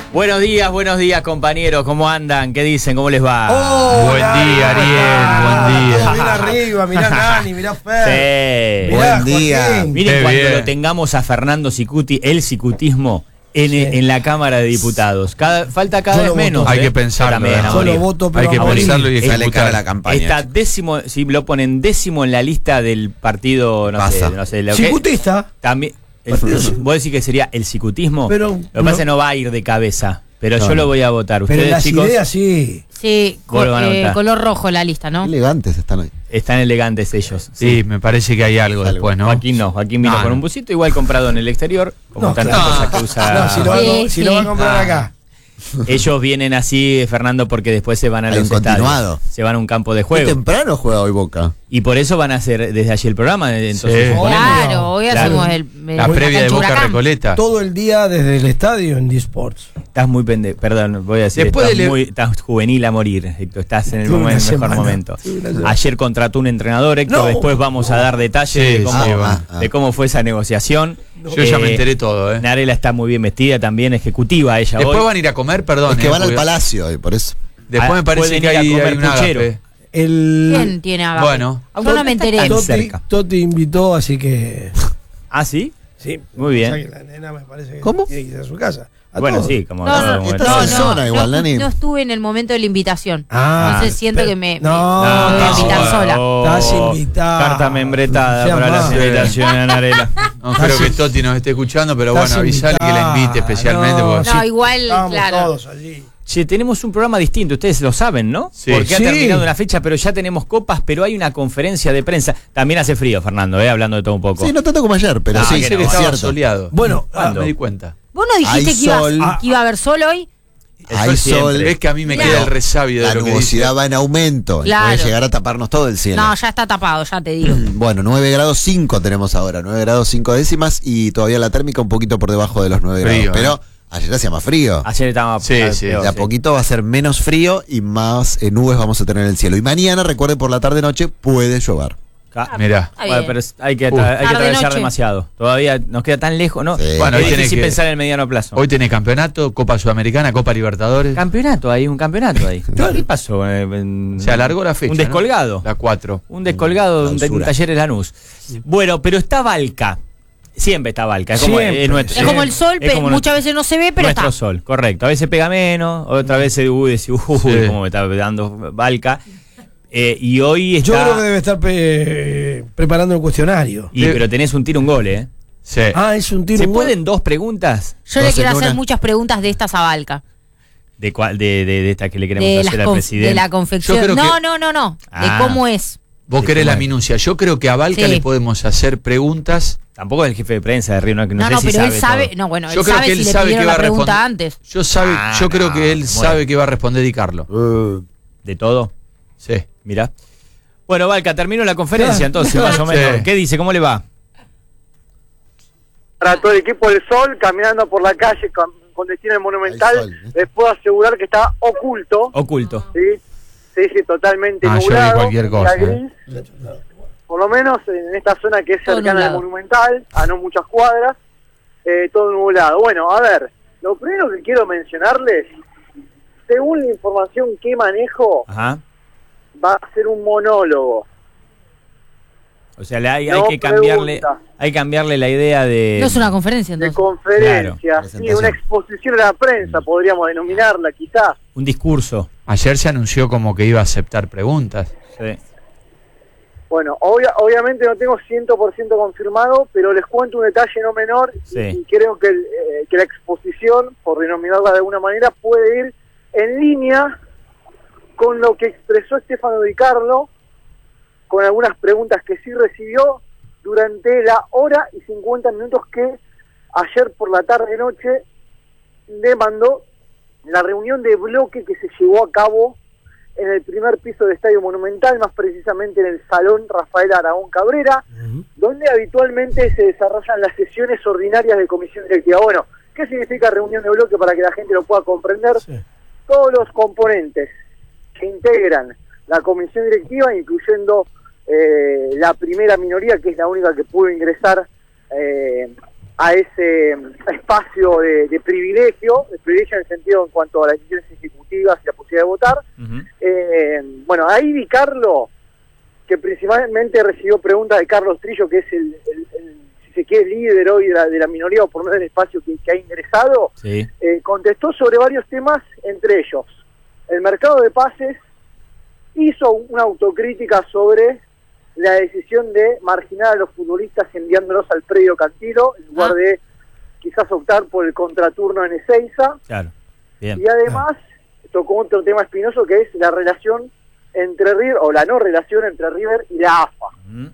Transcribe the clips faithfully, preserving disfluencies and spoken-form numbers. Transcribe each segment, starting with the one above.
Buenos días, buenos días, compañeros. ¿Cómo andan? ¿Qué dicen? ¿Cómo les va? Oh, buen día, Ariel. Buen día. Mirá arriba, mirá Nani, mirá Fer. Sí. Mirá, Buen día. Joaquín. Miren, Qué cuando bien. lo tengamos a Fernando Sicuti, el sicutismo, en, Sí. en la Cámara de Diputados. Cada, falta cada Yo vez lo voto. menos. Hay ¿eh? que pensarlo, Yo también, ¿eh? a Yo morir. lo voto, pero Hay que a morir. pensarlo y Sale cara a ejecutar. la campaña. Está décimo, si lo ponen décimo en la lista del partido, no Pasa. sé, no sé. Lo que, Cicutista. también, el, vos decís que sería el sicutismo. Pero- lo que pasa es que no va a ir de cabeza. Pero yo No. lo voy a votar. Pero Ustedes, las chicos, ideas sí. Sí, Vos lo van a co- eh, votar. color rojo la lista, ¿no? Qué elegantes están hoy. están elegantes ellos. Sí, me parece que hay algo Algo. después, ¿no? Joaquín no, Joaquín vino No, con no. un busito igual comprado en el exterior, como No, tantas claro. cosas que usa. No, si lo, va a, Sí, co- si lo va a sí. comprar Ah. acá. Ellos vienen así, Fernando, porque después se van a Hay los un estadios. continuado. Se van a un campo de Muy juego. temprano juega hoy Boca. Y por eso van a hacer desde allí el programa. Entonces, Sí. suponemos- Claro, hoy Claro. hacemos el, el- La previa de cancha Boca Huracán. Recoleta. Todo el día desde el estadio en D-Sports. Estás muy pendejo. Perdón, voy a decir, Después estás, de le- muy, estás juvenil a morir, Héctor. Estás en el Tuve una momento, mejor semana, momento. tuve una semana. Ayer contrató un entrenador, Héctor. No. Después vamos a dar detalles Sí, de, cómo, sí, va. Ah, de cómo fue esa negociación. Yo ya me Eh, enteré todo, ¿eh? Narela está muy bien vestida, también ejecutiva ella Después hoy. van a ir a comer, perdón. Es que eh, van al porque- palacio hoy, por eso. Después Ah, me parece pueden que ir a hay, comer hay un puchero. agape. El ¿Quién tiene agape? Bueno. Yo no me enteré. Tan Totti, cerca. Totti invitó, así que. ¿Ah, sí? Sí. Muy bien. O sea que la nena me parece que ¿Cómo? tiene que ir a su casa. A Bueno, todos. sí, como No, todo no, como no, estás en no, zona no, igual, no, Nani. no estuve en el momento de la invitación. Ah, Entonces siento pero- que me, no, me, me voy a no, invitar no, sola. Estás invitada. Carta membretada Sea para las más. invitaciones a Narela. No creo que Totti nos esté escuchando, pero Estás bueno, avisale que la invite invitada. especialmente. No, porque- No, igual, Estábamos claro. todos allí. Che, tenemos un programa distinto, ustedes lo saben, ¿no? Sí. Porque ha Sí. terminado una fecha, pero ya tenemos copas, pero hay una conferencia de prensa. También hace frío, Fernando, ¿eh? Hablando de todo un poco. Sí, no tanto como ayer, pero Ah, sí, que Pensé no, que es estaba cierto. soleado. Bueno, Ah, me di cuenta. ¿Vos no dijiste Hay que, ibas- sol. que iba a haber sol hoy? El Hay sol siempre. sol. Es que a mí me Claro. queda el resabio de La lo que dice. nubosidad va en aumento. y Claro. puede llegar a taparnos todo el cielo. No, ya está tapado, ya te digo. Bueno, nueve grados cinco tenemos ahora, nueve grados cinco décimas y todavía la térmica un poquito por debajo de los nueve Frío, grados. Pero ayer hacía más frío. Ayer estaba Sí, peor, sí. peor, De a sí. poquito va a ser menos frío y más eh, nubes vamos a tener en el cielo. Y mañana, recuerde, por la tarde-noche puede llover. Ca- Mirá. Está Bueno, bien. pero es- hay que, Uh. atra- hay que Tarde, atravesar noche. demasiado. Todavía nos queda tan lejos, ¿no? Sí. Bueno, es hoy tenés difícil que- pensar en el mediano plazo. Hoy tenés campeonato, Copa Sudamericana, Copa Libertadores. Campeonato ahí, un campeonato ahí. ¿Qué pasó? Eh, en- Se alargó la fecha. Un ¿no? descolgado. La cuatro. Un descolgado de un, de un Clausura. taller de Lanús. Bueno, pero está Valca. Siempre está Valca. Es como, Siempre. es nuestro, Es como el sol, es pe- como muchas nuestro- veces no se ve, pero nuestro está. sol, correcto. A veces pega menos, otra vez se uy, decís, uy, Sí. cómo me está dando Valca. Eh, y hoy Yo está. creo que debe estar pe- preparando el cuestionario. y, pero tenés un tiro, un gol, ¿eh? Sí. Ah, es un tiro. ¿Se un gol. pueden dos preguntas? Yo le Dos quiero en hacer una. muchas preguntas de estas a Valca. ¿De cuál? De, de, de esta que le queremos De, hacer las al conf- presidente. de la confección. Yo creo No, que- no, no, no. Ah. De cómo es. Vos Sí, querés la bueno. minucia. Yo creo que a Valca Sí. le podemos hacer preguntas. Tampoco es el jefe de prensa de Río, no, que no, No, sé no, si pero él sabe sabe. todo. No, bueno, Yo él creo sabe que si él le sabe pidieron que va la a pregunta responder. antes. Yo sabe, Ah, yo creo que él bueno. sabe que va a responder Di Carlo. ¿De todo? Sí. Mirá. Bueno, Valca, termino la conferencia entonces, más o menos. Sí. ¿Qué dice? ¿Cómo le va? Para todo el equipo del Sol, caminando por la calle con, con destino al Monumental, Al Sol, ¿eh? les puedo asegurar que está oculto, Oculto. ¿sí? Sí, sí, totalmente Ah, yo vi nublado, cualquier cosa, está gris, por lo menos en esta zona que es Todo cercana al nublado. Monumental, a no muchas cuadras, eh, todo nublado. Bueno, a ver, lo primero que quiero mencionarles, según la información que manejo, Ajá. va a ser un monólogo. O sea, le hay, No hay que cambiarle pregunta. hay que cambiarle la idea de... No es una conferencia, De entonces. conferencia, Claro, sí, una exposición a la prensa, podríamos denominarla quizás. un discurso. Ayer se anunció como que iba a aceptar preguntas. Sí. Bueno, obvia- obviamente no tengo cien por ciento confirmado, pero les cuento un detalle no menor y- Sí. y, creo que, el, eh, que la exposición, por denominarla de alguna manera, puede ir en línea con lo que expresó Stefano Di Carlo, con algunas preguntas que sí recibió durante la hora y cincuenta minutos que ayer por la tarde-noche le mandó la reunión de bloque que se llevó a cabo en el primer piso del Estadio Monumental, más precisamente en el Salón Rafael Aragón Cabrera, donde habitualmente se desarrollan las sesiones ordinarias de comisión directiva. Bueno, ¿qué significa reunión de bloque para que la gente lo pueda comprender? Sí. Todos los componentes que integran la comisión directiva, incluyendo eh, la primera minoría, que es la única que pudo ingresar eh, a ese espacio de, de privilegio, de privilegio en el sentido sentido en cuanto a las decisiones ejecutivas y la posibilidad de votar. Ujú. Eh, bueno, ahí Di Carlo, que principalmente recibió preguntas de Carlos Trillo, que es el, el, el si se quiere, líder hoy de la, de la minoría, o por lo menos del espacio que, que ha ingresado, Sí. eh, contestó sobre varios temas, entre ellos el mercado de pases, hizo una autocrítica sobre la decisión de marginar a los futbolistas enviándolos al predio Cantilo, en lugar Ah. de quizás optar por el contraturno en Ezeiza. Claro. Bien. Y además tocó otro tema espinoso, que es la relación entre River, o la no relación entre River y la A F A. Mm.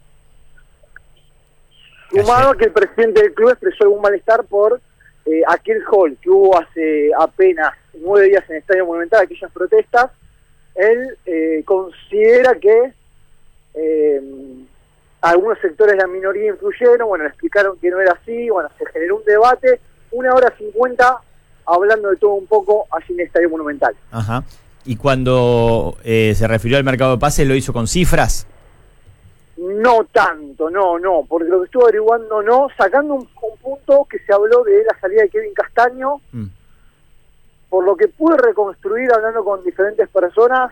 Sumado a que el presidente del club expresó algún malestar por eh, aquel hall que hubo hace apenas nueve días en el Estadio Monumental, aquellas protestas. Él eh, considera que eh, algunos sectores de la minoría influyeron, bueno, le explicaron que no era así, bueno, se generó un debate, una hora cincuenta hablando de todo un poco allí en el Estadio Monumental. Ajá. Y cuando eh, se refirió al mercado de pases, ¿lo hizo con cifras? No tanto, no, no, porque lo que estuve averiguando no, sacando un, un punto que se habló de la salida de Kevin Castaño, Mm. por lo que pude reconstruir hablando con diferentes personas,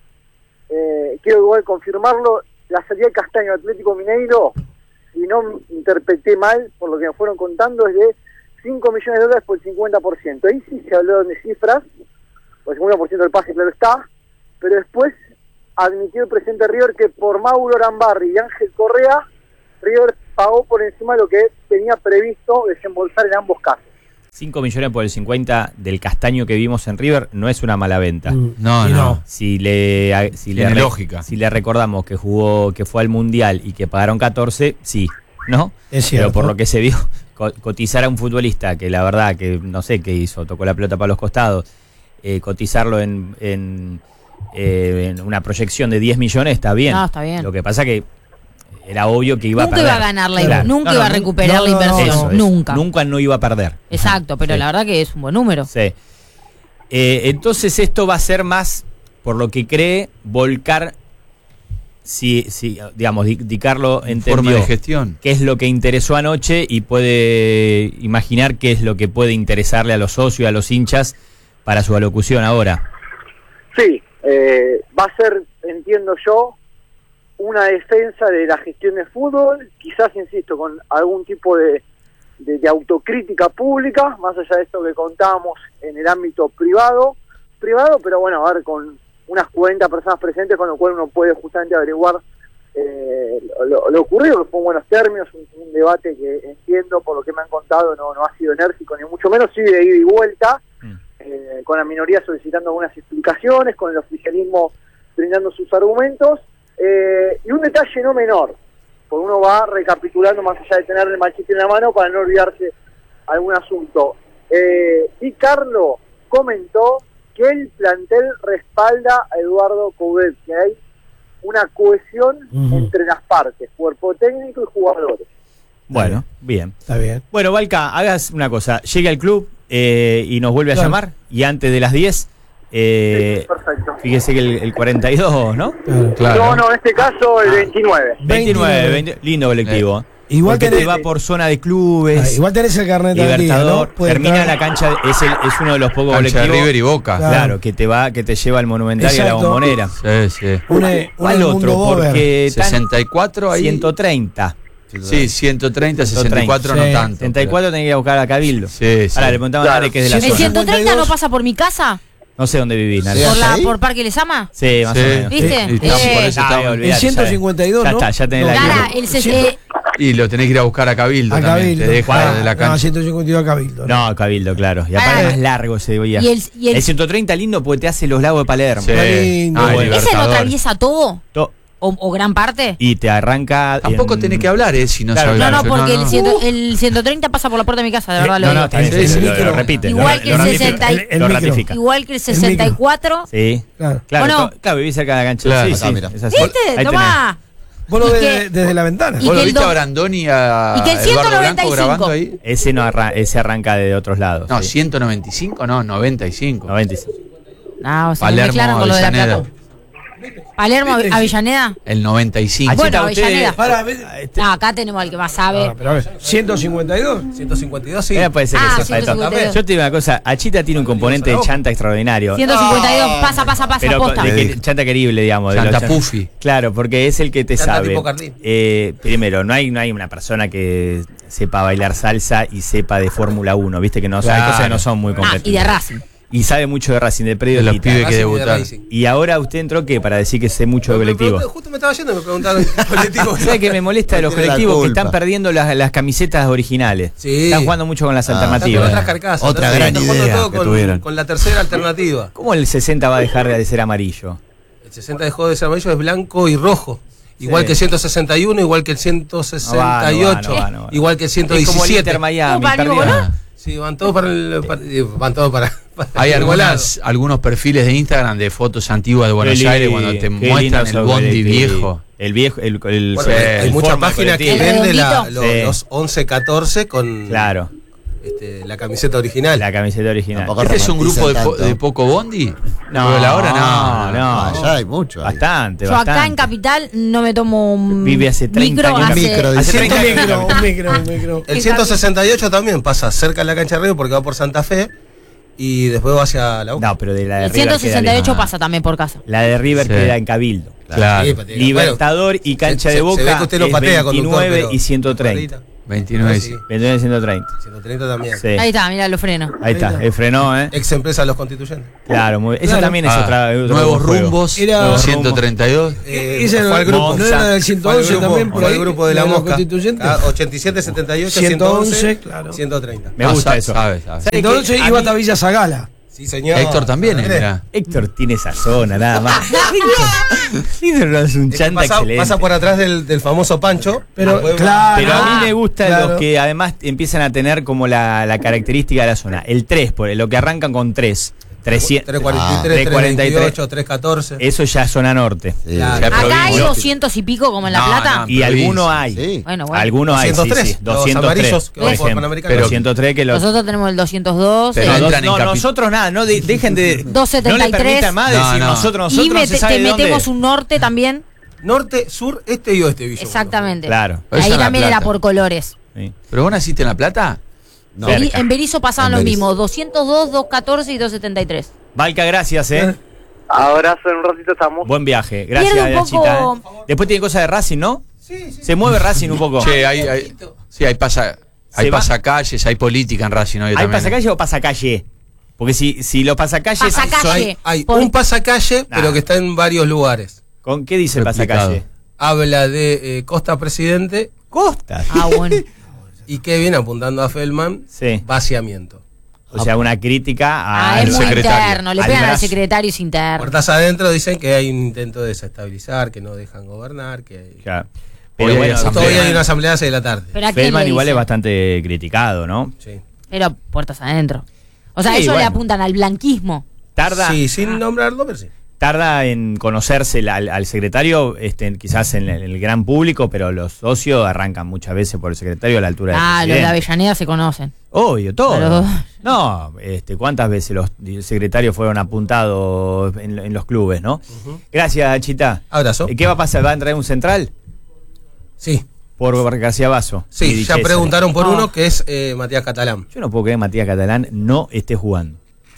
eh, quiero igual confirmarlo, la salida de Castaño Atlético Mineiro, si no interpreté mal, por lo que me fueron contando, es de cinco millones de dólares por el cincuenta por ciento. Ahí sí se habló de cifras, por el cincuenta por ciento del pase, claro está, pero después admitió el presidente de River que por Mauro Arambarri y Ángel Correa, River pagó por encima de lo que tenía previsto desembolsar en ambos casos. cinco millones por el cincuenta del Castaño que vimos en River no es una mala venta. Mm. No, Y no. Si le a- si le Tiene re- lógica. si le recordamos que jugó, que fue al Mundial y que pagaron catorce, sí, ¿no? Es cierto. Pero por lo que se vio, co- cotizar a un futbolista que la verdad que no sé qué hizo, tocó la pelota para los costados, eh, cotizarlo en, en, eh, en una proyección de diez millones está bien. No, está bien. Lo que pasa que era obvio que iba Nunca a perder. iba a ganar la Claro. nunca No, iba a no, recuperar no, la no, no, inversión, Eso es. nunca. Nunca no iba a perder. Exacto, pero Sí. la verdad que es un buen número. Sí. Eh, entonces esto va a ser más, por lo que cree, volcar, si, si digamos, Di, Di Carlo Forma entendió de gestión. qué es lo que interesó anoche y puede imaginar qué es lo que puede interesarle a los socios, a los hinchas, para su alocución ahora. Sí, eh, va a ser, entiendo yo, una defensa de la gestión de fútbol, quizás, insisto, con algún tipo de, de, de autocrítica pública, más allá de esto que contábamos en el ámbito privado, privado, pero bueno, a ver, con unas cuarenta personas presentes, con lo cual uno puede justamente averiguar eh, lo, lo ocurrido, que fue en buenos términos, un, un debate que entiendo, por lo que me han contado, no, no ha sido enérgico, ni mucho menos, sí de ida y vuelta, Mm. eh, con la minoría solicitando algunas explicaciones, con el oficialismo brindando sus argumentos, eh, y un detalle no menor, porque uno va recapitulando más allá de tener el machete en la mano para no olvidarse algún asunto. Eh, Di Carlo comentó que el plantel respalda a Eduardo Coudet, que hay una cohesión Ujú. entre las partes, cuerpo técnico y jugadores. Bueno, bien. Está bien. Bueno, Valca, hagas una cosa, llegue al club eh, y nos vuelve a Claro. llamar, y antes de las diez, eh, Sí, perfecto. fíjese que el, el cuarenta y dos, ¿no? Claro. Claro. No, no, en este caso el veintinueve. veintinueve, veinte, lindo colectivo. Igual Porque tenés- te va por zona de Ah, clubes, igual tenés el carnet al día, Libertador, ¿no? Puede termina entrar- la cancha, es, el, es uno de los pocos Cancha de colectivos, River y Boca. Claro. claro, que te va, que te lleva al Monumental y a la Exacto. Bombonera. Sí, sí. Una, una ¿Cuál del otro? Mundo Bober. Porque están sesenta y cuatro ahí. ciento treinta. Sí, ciento treinta, sesenta y cuatro Sí. no tanto. setenta y cuatro tenía que ir a buscar a Cabildo. Sí, sí. Ahora le preguntaban a Claro. Nare que es de la Sí, ¿El zona. ciento- ciento treinta no cincuenta y dos. pasa por mi casa? No sé dónde vivís, Nare. Sí. ¿Por, la, ahí? ¿Por Parque Lesama? Sí, más Sí. o menos. ¿Viste? Y estamos Eh, por eso Ah, estamos- olvidate, El ciento ya- cincuenta y dos, ya ¿no? está, ya tenés la No. Cara, guía. el ses- Ciento- eh, Y lo tenés que ir a buscar a Cabildo A también. Cabildo. Te deja Bueno, de la No, cancha. ciento cincuenta y dos a Cabildo. No, Cabildo, claro. Y aparte Ah. es más largo ese día. Y el- y el- ciento treinta lindo porque te hace los lagos de Palermo. Sí. lindo. Ah, el Bueno. ¿ese no Libertador. atraviesa todo? To- ¿O, o gran parte? Y te arranca. Tampoco en- tenés que hablar, ¿eh? Si no Claro, sabes No, hablar. no, porque no. El, ciento, el ciento treinta pasa por la puerta de mi casa, de verdad Eh, lo no, no, digo. está bien, El sí, lo- micro. lo repite. Igual lo, que lo el ratifica. sesenta y- El- el lo micro. ratifica. Igual que el sesenta y cuatro. Sí. Claro. Claro, ¿O no? to- claro, vivís cerca de la cancha. Claro. Sí, Acá, sí, mira. es así. ¿Viste? Ahí Tomá. Vos lo Y ves que- de- desde la ventana. y ¿Vos que lo el viste do- a Brandoni y a y que el Eduardo ciento noventa y Blanco cinco. grabando ahí? Ese no arra- ese arranca de otros lados. No, sí. ciento noventa y cinco, no, noventa y cinco. noventa y cinco. No, se me Palermo, mezclaron con lo de la Avellaneda. plata. Palermo, ¿Viste? Avellaneda. El noventa y cinco. Achita, Bueno, usted- Avellaneda. Para, ve- Este- No, acá tenemos al que más sabe. Ah, pero a ver, ciento cincuenta y dos. ciento cincuenta y dos, sí. Eh, puede ser que Ah, sepa de todo. ciento cincuenta y dos. Yo te digo una cosa, Achita tiene un componente de chanta extraordinario. ciento cincuenta y dos, pasa, pasa, pasa, Pero posta. de que- chanta querible, digamos. de Chanta los chan- puffy. Claro, porque es el que te Chanta sabe. tipo Carlín. Eh, primero, no hay, no hay una persona que sepa bailar salsa y sepa de Fórmula uno, viste que no son, hay Claro. cosas que no son muy Ah, competitivas. y de Racing. Y sabe mucho de Racing, de predio De los Quita. pibes que Racing y de debutaron. Racing. Y ahora usted entró que para decir que sé mucho de Me- me colectivo. pregunté- Justo me estaba yendo y me preguntaron colectivo. ¿Sabe qué me molesta de los Tiene la colectivos? Que culpa. están perdiendo las, las camisetas originales. Sí. Están jugando mucho con las Ah, Están con alternativas. otras carcasas. Otra están gran jugando idea todo que con, tuvieron. con la tercera alternativa. ¿Cómo el sesenta va a dejar de ser amarillo? El sesenta dejó de ser amarillo, es blanco y rojo. Igual Sí. que el ciento sesenta y uno, igual que el ciento sesenta y ocho, No va, no va, no va. igual que el ciento Es como el diecisiete. Inter Miami. ¿Cómo para el perdió. mismo color? Sí, van todos para el. para- eh, van todos para. para Hay el volado. algunas, algunos perfiles de Instagram de fotos antiguas de Buenos Qué Aires li- cuando te qué muestran lindo el esos bondi colectivos. viejo. El viejo, el, el, Bueno, el- hay el muchas forma páginas que colectivo. ¿El venden la- redondito? lo- Sí. los once catorce con Claro, este, la camiseta original. la camiseta original. Tampoco ¿Este es un grupo de, po- romantizan de tanto. poco bondi? No, Porque la hora no. no, no. Ah, ya hay mucho. ahí. Bastante, Yo bastante. acá en Capital no me tomo un Vive hace treinta micro años. hace- Micro, Hace dice. treinta Un años. micro, un micro, un micro. El ciento sesenta y ocho también pasa cerca de la cancha de Río porque va por Santa Fe y después va hacia la U. No, pero de la de El River ciento sesenta y ocho queda lejos. pasa también por casa. La de River Sí. queda en Cabildo. Claro. Sí, pero te digo, Libertador y cancha se- de se- Boca se ve que usted no es patea, conductor, veintinueve pero- y ciento treinta. veintinueve. Sí. veintinueve y ciento treinta. ciento treinta también. Sí. Ahí está, mira, lo freno. Ahí está, él frenó, ¿eh? Ex empresa de los constituyentes. Claro, muy, eso Claro. también es Ah, otra. otro nuevos juego. rumbos. Era- ciento treinta y dos. Eh, Ese fue era al el grupo. grupo, no era del ciento Fue al once grupo, también por fue ahí. al grupo de la los mosca. constituyentes. Ah, ochenta y siete, setenta y ocho, ciento once, ciento once, claro. ciento treinta. Me Ah, gusta sa- eso. sabe, sabe. ¿Sabe Entonces qué? A iba mí- hasta Villa Zagala. Sí, señor. Héctor también, Andrés. mira. Héctor tiene esa zona, nada más. Héctor, Héctor no es un Es que chanta pasa, excelente. pasa por atrás del, del famoso Pancho. Pero, Después- claro. Pero a mí me gusta Claro. los que además empiezan a tener como la, la característica de la zona. El tres, por lo que arrancan con tres. trescientos. tres cuarenta y tres, Ah, tres cuarenta y tres. tres veintiocho, tres catorce. Eso ya es zona norte. Sí. Claro. Ya Acá hay provincia. doscientos y pico como en La No, Plata. no. Y Provincia. algunos hay. Sí. Bueno, bueno. Algunos hay, sí, doscientos tres, sí. los doscientos tres, amarillos que por van por ejemplo. Panamericano. Pero doscientos tres que los... Nosotros tenemos el doscientos dos. Pero el- no, entran no, en capi- nosotros nada, no de- dejen de... doscientos setenta y No le tres. permitan más No, decir no. nosotros, y nosotros no mete- se sabe te de dónde. metemos un norte también. Norte, sur, este y oeste, Villa. Exactamente. Claro. Pero Ahí eso en La también era Plata. por colores. Sí. ¿Pero vos naciste en La Plata? No. Beri- Cerca. en Berizo pasaban En los Berizo. mismos, doscientos dos, doscientos catorce y doscientos setenta y tres. Valca, gracias, ¿eh? Abrazo, en un ratito estamos. Buen viaje. Gracias, Pierde un poco- Nachita, ¿eh? Después tiene cosas de Racing, ¿no? Sí, sí. Se mueve Racing un poco. Che, hay, hay, sí, hay, pasa, hay Se va- pasacalles, hay política en Racing hoy ¿Hay también. pasacalle o pasacalle? Porque si, si los pasacalles... Pasacalle. Eso hay hay Por- un pasacalle, pero Nah. que está en varios lugares. ¿Con qué dice el Replicado. pasacalle? Habla de eh, Costa Presidente Costa. Ah, bueno. y que viene apuntando a Feldman, Sí. vaciamiento. O sea, una crítica Ah, al es muy secretario. interno. Le Al pegan al brazo. secretario es interno. Puertas adentro dicen que hay un intento de desestabilizar, que no dejan gobernar, que hay... Claro. Hoy Pero hay bueno, asamblea. Todavía hay una asamblea a las seis de la tarde. Pero ¿a quién Feldman le igual dice? es bastante criticado, ¿no? Sí. Pero puertas adentro. O sea, Sí, ellos le bueno. apuntan al blanquismo. Tarda, Sí, sin nombrarlo, pero sí. tarda en conocerse la- al, al secretario, este, quizás en el, en el gran público, pero los socios arrancan muchas veces por el secretario a la altura del Ah, los de presidente. Avellaneda se conocen. Obvio, todo. Pero- No, este, ¿cuántas veces los secretarios fueron apuntados en, en los clubes, no? Gracias, Chita. Abrazo. ¿Qué va a pasar? ¿Va a entrar un central? Sí, Por García Vaso. sí, Y ya Dichesa. preguntaron por Ah. uno que es eh, Matías Catalán. Yo no puedo creer que Matías Catalán no esté jugando.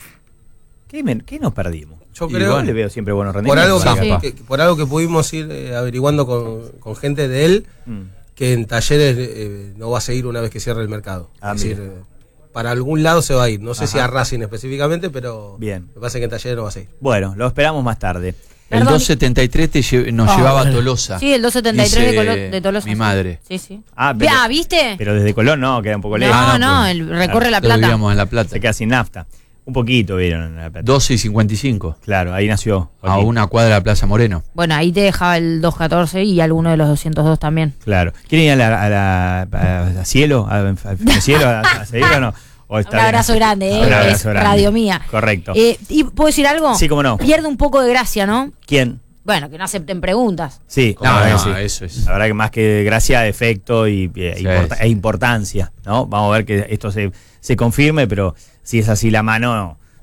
¿Qué, men- qué nos perdimos? Yo Y creo- igual le veo siempre buenos Por rendimientos. algo que, Zampa. que- por algo que pudimos ir eh, averiguando con, con gente de él, Mm. que en Talleres eh, no va a seguir una vez que cierre el mercado. Ah, es decir, mira. eh, para algún lado se va a ir. No sé Ajá. si a Racing específicamente, pero Bien. me parece que en Talleres no va a seguir. Bueno, lo esperamos más tarde. El Perdón. doscientos setenta y tres te lle- nos Ah, llevaba a bueno. Tolosa. Sí, el doscientos setenta y tres de, Dice Colo- de Tolosa. mi madre. Sí, sí. Ah, pero- Ah, ¿viste? Pero desde Colón no, queda un poco no, lejos. no, Ah, no, pues. el recorre La Nosotros Plata. vivíamos en La Plata. Se queda sin nafta. Un poquito vieron en La Plata. doce y cincuenta y cinco. Claro, ahí nació. A Joaquín. una cuadra de la Plaza Moreno. Bueno, ahí te dejaba el doscientos catorce y alguno de los doscientos dos también. Claro. ¿Quieren ir a la, a la- a- a cielo? ¿A, a cielo? ¿A, a seguir o no? ¿O está Un bien? abrazo grande, ¿eh? Un abrazo Es grande. radio mía. Correcto. Eh, ¿Y puedo decir algo? Sí, cómo no. Pierde un poco de gracia, ¿no? ¿Quién? Bueno, que no acepten preguntas. Sí, No, la verdad no, que sí. eso es. La verdad que más que gracia, efecto y, e, Sí, importa- sí. e importancia, ¿no? Vamos a ver que esto se, se confirme, pero si es así la mano,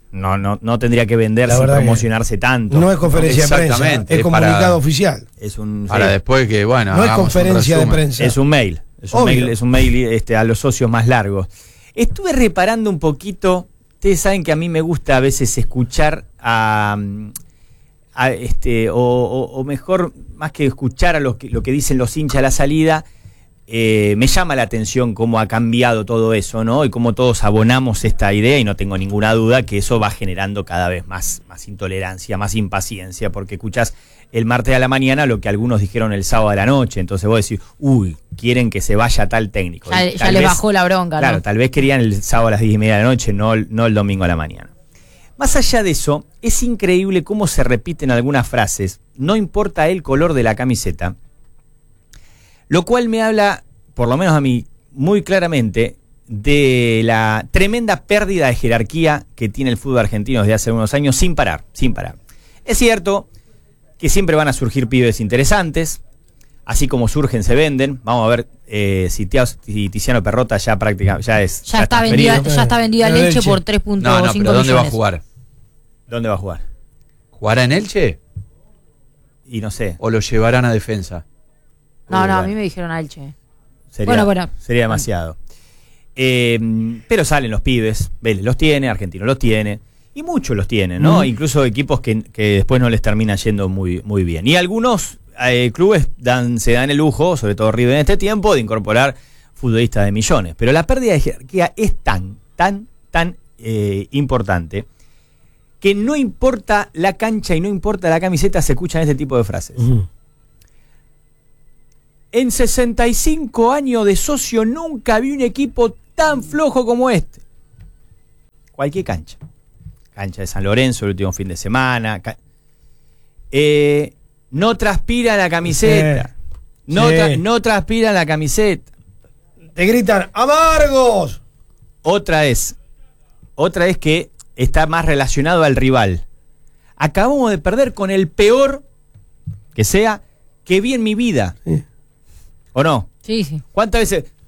No, no, no tendría que venderse La y verdad que promocionarse tanto. No es conferencia de prensa, Exactamente, es es comunicado para- oficial. Es un, Ahora sí, después que, bueno, No es hagamos un conferencia de resumen. prensa. es un mail. Es un Obvio. mail, es un mail este, a los socios más largos. Estuve reparando un poquito. Ustedes saben que a mí me gusta a veces escuchar a, a este, o, o, o mejor, más que escuchar a los que, lo que dicen los hinchas a la salida, eh, me llama la atención cómo ha cambiado todo eso, ¿no? Y cómo todos abonamos esta idea, y no tengo ninguna duda que eso va generando cada vez más, más intolerancia, más impaciencia, porque escuchás el martes a la mañana lo que algunos dijeron el sábado a la noche, entonces vos decís, uy, quieren que se vaya tal técnico. Ya, Y ya tal le vez- bajó la bronca, Claro, ¿no? tal vez querían el sábado a las diez y media de la noche, no, el- no el domingo a la mañana. Más allá de eso, es increíble cómo se repiten algunas frases, no importa el color de la camiseta, lo cual me habla, por lo menos a mí, muy claramente, de la tremenda pérdida de jerarquía que tiene el fútbol argentino desde hace unos años, sin parar, sin parar. Es cierto que siempre van a surgir pibes interesantes, así como surgen, se venden. Vamos a ver eh, si, Tia- si Tiziano Perrota ya prácticamente ya es Ya está transferido. vendida, ya está vendida La Leche Leche. por tres punto No, no, cinco pero ¿dónde millones. va a jugar? ¿Dónde va a jugar? ¿Jugará en Elche Y no sé. o lo llevarán a defensa? No, no, a Bueno. mí me dijeron a Elche. Sería, Bueno, bueno. sería demasiado. Eh, pero salen los pibes, Vélez los tiene, Argentino los tiene, y muchos los tienen, ¿no? Mm. Incluso equipos que, que después no les termina yendo muy, muy bien. Y algunos eh, clubes dan, se dan el lujo, sobre todo River en este tiempo, de incorporar futbolistas de millones. Pero la pérdida de jerarquía es tan, tan, tan eh, importante que no importa la cancha y no importa la camiseta, se escuchan este tipo de frases. Ujú. En sesenta y cinco años de socio nunca vi un equipo tan flojo como este. Cualquier cancha. Cancha de San Lorenzo el último fin de semana. Ca- Eh, no transpira la camiseta. No, Sí. tra- no transpira la camiseta. Te gritan, ¡amargos! Otra es, otra es que está más relacionado al rival. Acabamos de perder con el peor que sea que vi en mi vida. Sí. ¿O no? Sí, sí. ¿Cuántas veces?